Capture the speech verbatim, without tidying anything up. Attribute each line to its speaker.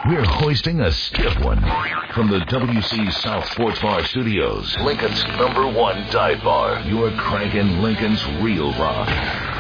Speaker 1: We're hoisting a stiff one from the W C South Sports Bar Studios, Lincoln's number one dive bar. You're cranking Lincoln's real rock.